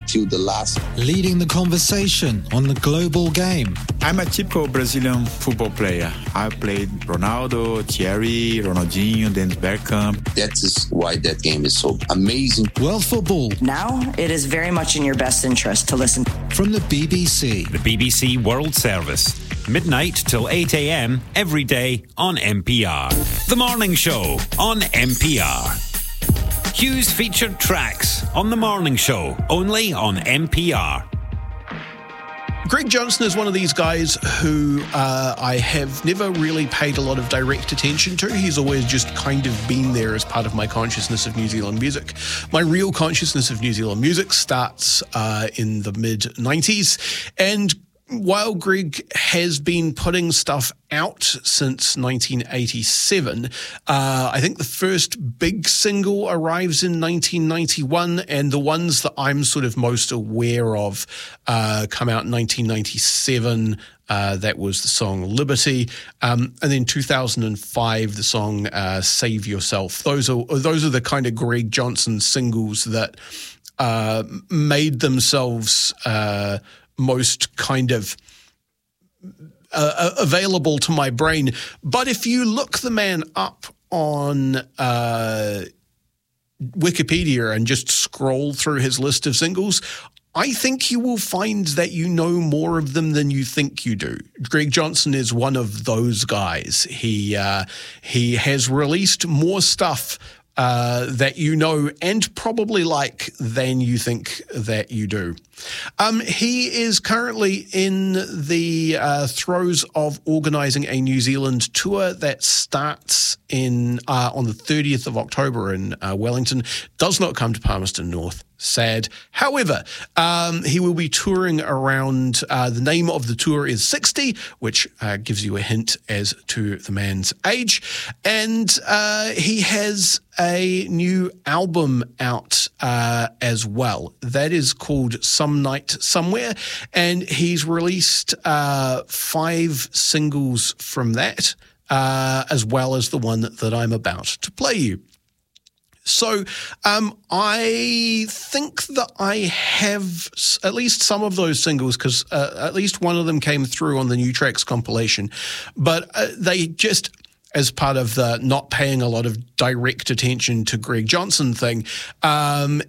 till the last. Leading the conversation on the global game. I'm a typical Brazilian football player. I played Ronaldo, Thierry, Ronaldinho, Dennis Bergkamp. That is why that game is so amazing. World football. Now, it is very much in your best interest to listen. From the BBC. The BBC World Service. Midnight till 8 a.m. every day on NPR. The Morning Show on NPR. Hugh's featured tracks on The Morning Show, only on NPR. Greg Johnson is one of these guys who I have never really paid a lot of direct attention to. He's always just kind of been there as part of my consciousness of New Zealand music. My real consciousness of New Zealand music starts in the mid-90s, and while Greg has been putting stuff out since 1987, I think the first big single arrives in 1991, and the ones that I'm sort of most aware of come out in 1997. That was the song Liberty. And then 2005, the song Save Yourself. Those are the kind of Greg Johnson singles that made themselves most kind of available to my brain. But if you look the man up on Wikipedia and just scroll through his list of singles, I think you will find that you know more of them than you think you do. Greg Johnson is one of those guys. He has released more stuff that you know and probably like than you think that you do. He is currently in the throes of organising a New Zealand tour that starts on the 30th of October in Wellington. Does not come to Palmerston North. Sad. However, he will be touring around, the name of the tour is 60, which gives you a hint as to the man's age. And he has a new album out as well. That is called Some Night Somewhere. And he's released 5 singles from that, as well as the one that I'm about to play you. So I think that I have at least some of those singles, because at least one of them came through on the New Tracks compilation. But they just, as part of the not paying a lot of direct attention to Greg Johnson thing, I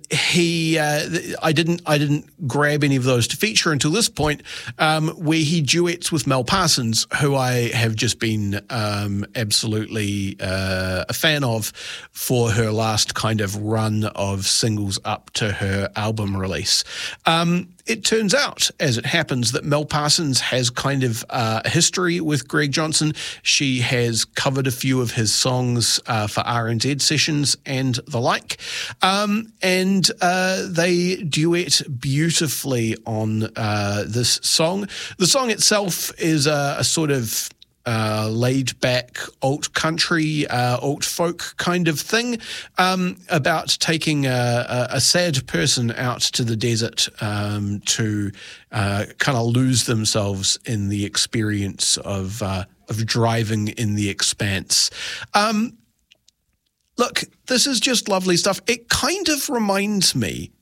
didn't grab any of those to feature until this point, where he duets with Mel Parsons, who I have just been absolutely a fan of for her last kind of run of singles up to her album release. It turns out, as it happens, that Mel Parsons has kind of a history with Greg Johnson. She has covered a few of his songs for R&Z sessions and the like. And they duet beautifully on this song. The song itself is a sort of laid-back alt-country, alt-folk kind of thing, about taking a sad person out to the desert to kind of lose themselves in the experience of driving in the expanse. Look, this is just lovely stuff. It kind of reminds me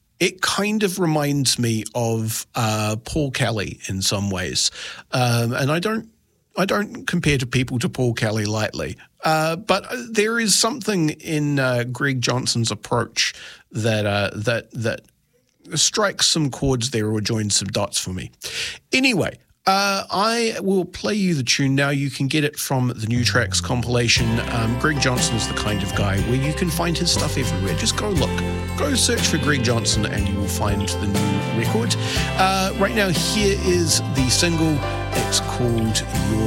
of Paul Kelly in some ways, and I don't compare people to Paul Kelly lightly, but there is something in Greg Johnson's approach that strikes some chords there or joins some dots for me. Anyway, I will play you the tune now. You can get it from the New Tracks compilation. Greg Johnson is the kind of guy where you can find his stuff everywhere. Just go look. Go search for Greg Johnson and you will find the new record. Right now, here is the single. It's called Your